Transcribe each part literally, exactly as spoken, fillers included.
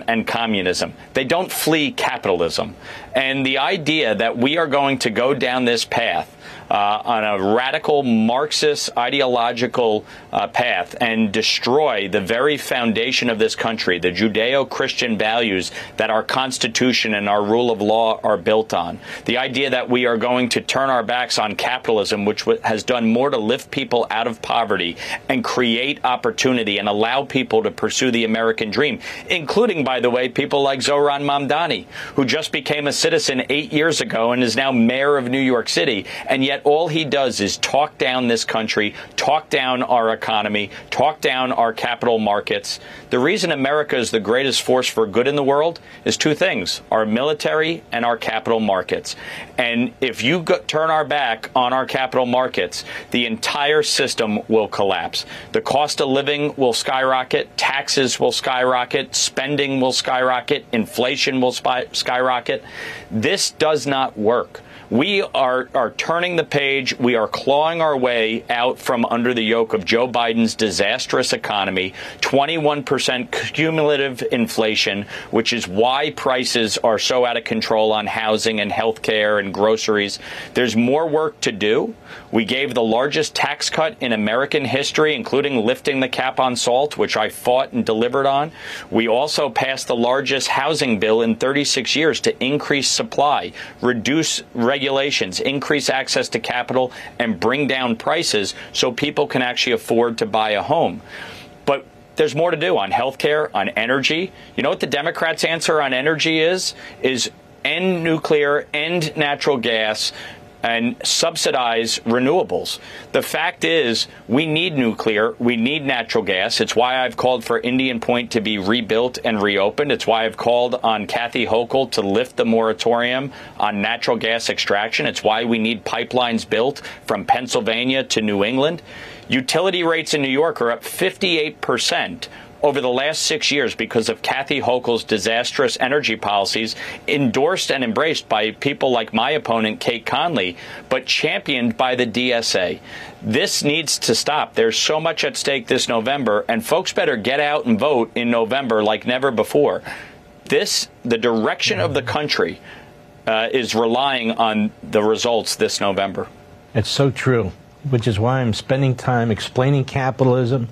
and communism. They don't flee capitalism. And the idea that we are going to go down this path Uh, on a radical Marxist ideological uh, path and destroy the very foundation of this country, the Judeo-Christian values that our Constitution and our rule of law are built on. The idea that we are going to turn our backs on capitalism, which has done more to lift people out of poverty and create opportunity and allow people to pursue the American dream, including, by the way, people like Zohran Mamdani, who just became a citizen eight years ago and is now mayor of New York City, and yet all he does is talk down this country, talk down our economy, talk down our capital markets. The reason America is the greatest force for good in the world is two things: our military and our capital markets. And if you go, turn our back on our capital markets, the entire system will collapse. The cost of living will skyrocket, taxes will skyrocket, spending will skyrocket, inflation will spy, skyrocket. This does not work. We are, are turning the page. We are clawing our way out from under the yoke of Joe Biden's disastrous economy, twenty-one percent cumulative inflation, which is why prices are so out of control on housing and health care and groceries. There's more work to do. We gave the largest tax cut in American history, including lifting the cap on salt, which I fought and delivered on. We also passed the largest housing bill in thirty-six years to increase supply, reduce regulation, regulations, increase access to capital, and bring down prices so people can actually afford to buy a home. But there's more to do on healthcare, on energy. You know what the Democrats' answer on energy is? Is end nuclear, end natural gas, and subsidize renewables. The fact is, we need nuclear, we need natural gas. It's why I've called for Indian Point to be rebuilt and reopened. It's why I've called on Kathy Hochul to lift the moratorium on natural gas extraction. It's why we need pipelines built from Pennsylvania to New England. Utility rates in New York are up fifty-eight percent over the last six years because of Kathy Hochul's disastrous energy policies, endorsed and embraced by people like my opponent, Kate Conley, but championed by the D S A. This needs to stop. There's so much at stake this November, and folks better get out and vote in November like never before. This, the direction of the country, uh, is relying on the results this November. It's so true, which is why I'm spending time explaining capitalism,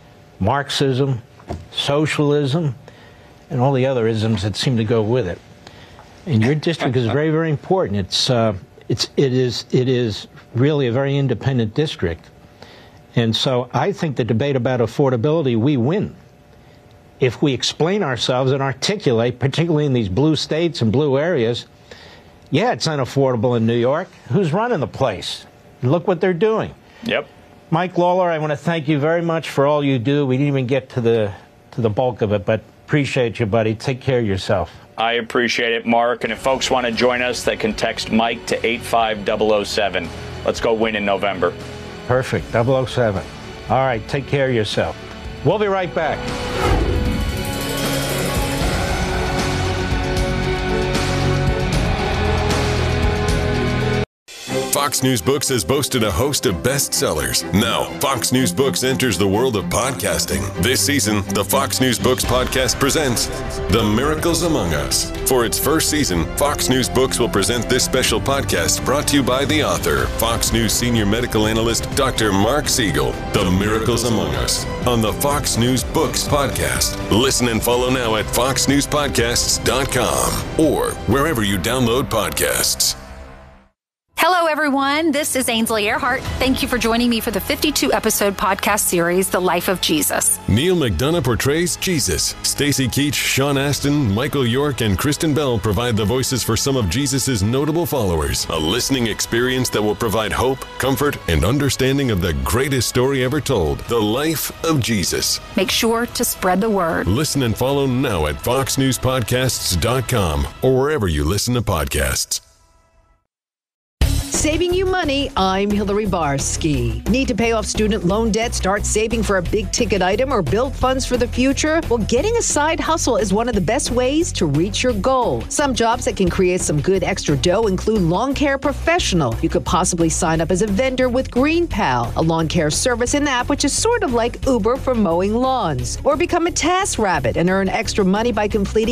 Marxism, socialism, and all the other isms that seem to go with it. And your district is very, very important. It's uh, it's it is it is really a very independent district, and so I think the debate about affordability, we win if we explain ourselves and articulate, particularly in these blue states and blue areas. Yeah, it's unaffordable in New York. Who's running the place? Look what they're doing. Yep. Mike Lawler, I want to thank you very much for all you do. We didn't even get to the to the bulk of it, but appreciate you, buddy. Take care of yourself. I appreciate it, Mark. And if folks want to join us, they can text Mike to eight five zero zero seven. Let's go win in November. Perfect. double oh seven. All right. Take care of yourself. We'll be right back. Fox News Books has boasted a host of bestsellers. Now, Fox News Books enters the world of podcasting. This season, the Fox News Books podcast presents The Miracles Among Us. For its first season, Fox News Books will present this special podcast brought to you by the author, Fox News senior medical analyst, Doctor Mark Siegel. The Miracles Among Us on the Fox News Books podcast. Listen and follow now at fox news podcasts dot com or wherever you download podcasts. Hello, everyone. This is Ainsley Earhart. Thank you for joining me for the fifty-two episode podcast series, The Life of Jesus. Neil McDonough portrays Jesus. Stacy Keach, Sean Astin, Michael York, and Kristen Bell provide the voices for some of Jesus' notable followers. A listening experience that will provide hope, comfort, and understanding of the greatest story ever told, The Life of Jesus. Make sure to spread the word. Listen and follow now at fox news podcasts dot com or wherever you listen to podcasts. Saving you money, I'm Hillary Barsky. Need to pay off student loan debt, start saving for a big ticket item, or build funds for the future? Well, getting a side hustle is one of the best ways to reach your goal. Some jobs that can create some good extra dough include lawn care professional. You could possibly sign up as a vendor with GreenPal, a lawn care service and app which is sort of like Uber for mowing lawns. Or become a task rabbit and earn extra money by completing